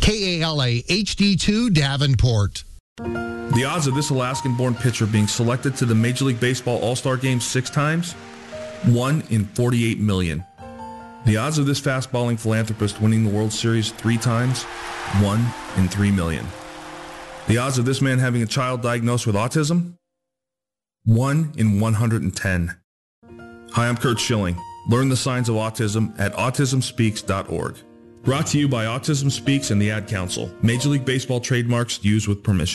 KALA HD2 Davenport. The odds of this Alaskan-born pitcher being selected to the Major League Baseball All-Star Game 6 times? 1 in 48 million. The odds of this fast-balling philanthropist winning the World Series 3 times? 1 in 3 million. The odds of this man having a child diagnosed with autism? 1 in 110. Hi, I'm Kurt Schilling. Learn the signs of autism at autismspeaks.org. Brought to you by Autism Speaks and the Ad Council. Major League Baseball trademarks used with permission.